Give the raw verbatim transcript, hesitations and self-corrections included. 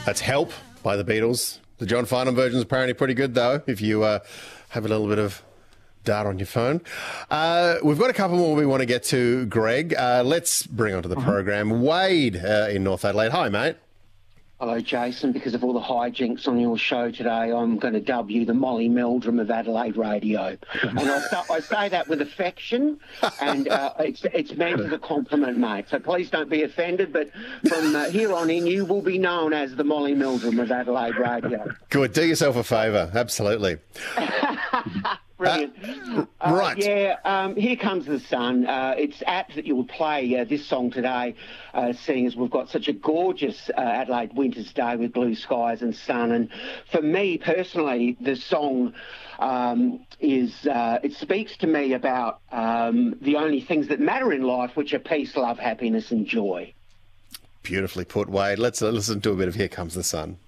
That's Help by the Beatles. The John Farnham version is apparently pretty good, though, if you uh, have a little bit of data on your phone. Uh, we've got a couple more we want to get to, Greg. Uh, let's bring onto the uh-huh. program Wade uh, in North Adelaide. Hi, mate. Hello, Jason. Because of all the hijinks on your show today, I'm going to dub you the Molly Meldrum of Adelaide radio. And I, th- I say that with affection, and uh, it's, it's meant as a compliment, mate. So please don't be offended, but from uh, here on in, you will be known as the Molly Meldrum of Adelaide radio. Good. Do yourself a favour. Absolutely. Brilliant. Uh, right. Uh, yeah, um, Here Comes the Sun. Uh, it's apt that you'll play uh, this song today, uh, seeing as we've got such a gorgeous uh, Adelaide winter's day with blue skies and sun. And for me personally, the song um, is, uh, it speaks to me about um, the only things that matter in life, which are peace, love, happiness and joy. Beautifully put, Wade. Let's uh, listen to a bit of Here Comes the Sun.